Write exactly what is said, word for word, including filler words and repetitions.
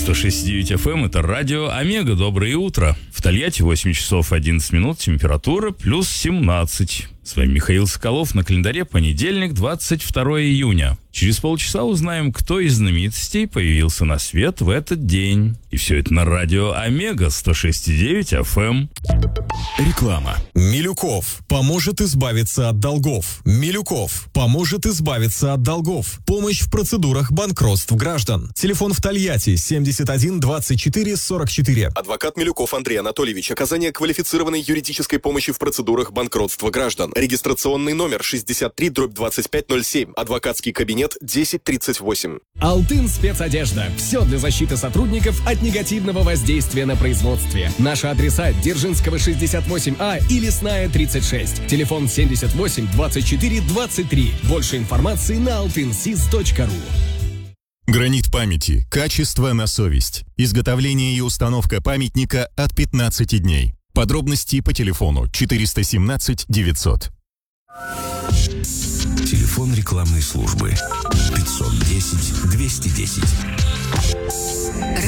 сто шесть и девять эф эм, это радио Омега. Доброе утро. В Тольятти восемь часов одиннадцать минут, температура плюс семнадцать. С вами Михаил Соколов, на календаре понедельник, двадцать второе июня. Через полчаса узнаем, кто из знаменитостей появился на свет в этот день. И все это на радио Омега сто шесть и девять эф эм. Реклама. Милюков поможет избавиться от долгов. Милюков поможет избавиться от долгов. Помощь в процедурах банкротств граждан. Телефон в Тольятти семьдесят один двадцать четыре сорок четыре. Адвокат Милюков Андрей Анатольевич. Оказание квалифицированной юридической помощи в процедурах банкротства граждан. Регистрационный номер шестьдесят три дробь двадцать пять ноль семь. Адвокатский кабинет десять тридцать восемь. Алтын спецодежда. Все для защиты сотрудников от негативного воздействия на производстве. Наши адреса: Дзержинского шестьдесят восемь А и Лесная тридцать шесть. Телефон семьдесят восемь двадцать четыре двадцать три. Больше информации на алтынсиз точка ру. Гранит памяти. Качество на совесть. Изготовление и установка памятника от пятнадцати дней. Подробности по телефону четыреста семнадцать девятьсот. Телефон рекламной службы пятьсот десять двести десять.